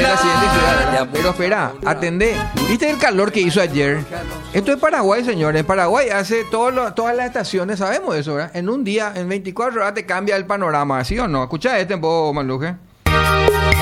en la siguiente ciudad, ¿verdad? Pero espera, atendé. ¿Viste el calor que hizo ayer? Esto es Paraguay, señores. En Paraguay hace todas las estaciones, sabemos eso, ¿verdad? En un día, en 24 horas te cambia el panorama, ¿sí o no? Escucha este un poco, Maluje.